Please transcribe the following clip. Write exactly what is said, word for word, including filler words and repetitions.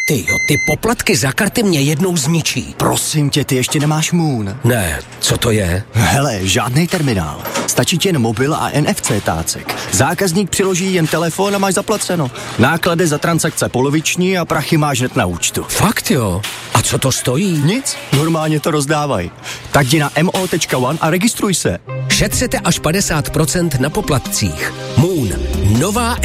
Tyjo, ty poplatky za karty mě jednou zničí. Prosím tě, ty ještě nemáš Moon. Ne, co to je? Hele, žádný terminál. Stačí ti jen mobil a N F C tácek. Zákazník přiloží jen telefon a máš zaplaceno. Náklady za transakce poloviční a prachy máš hned na účtu. Fakt jo? A co to stojí? Nic, normálně to rozdávají. Tak jdi na M O tečka one a registruj se. Šetřete až padesát procent na poplatcích. Moon, nová